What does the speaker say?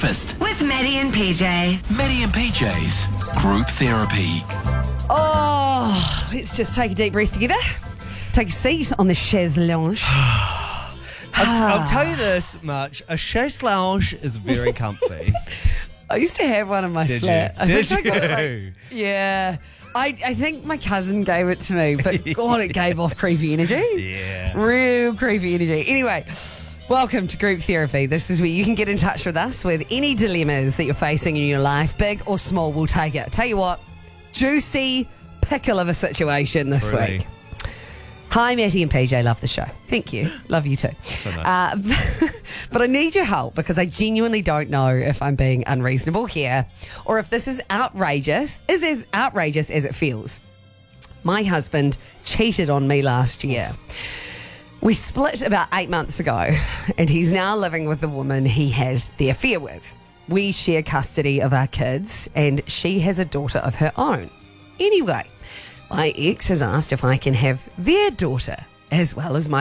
Breakfast With Maddie and PJ. Maddie and PJ's Group Therapy. Oh, let's just take a deep breath together. Take a seat on the chaise lounge. I'll tell you this much. A chaise lounge is very comfy. I used to have one in my Did flat. you? I Did think I got it, you? yeah. I think my cousin gave it to me, but God, it gave off creepy energy. Yeah. Real creepy energy. Anyway, welcome to Group Therapy. This is where you can get in touch with us with any dilemmas that you're facing in your life, big or small, we'll take it. Tell you what, juicy pickle of a situation this Really? week. Hi, Matty and PJ. Love the show. Thank you. Love you too. So nice. But I need your help because I genuinely don't know if I'm being unreasonable here or if this is outrageous, is as outrageous as it feels. My husband cheated on me last year. We split about 8 months ago and he's now living with the woman he had the affair with. We share custody of our kids and she has a daughter of her own. Anyway, my ex has asked if I can have their daughter as well as my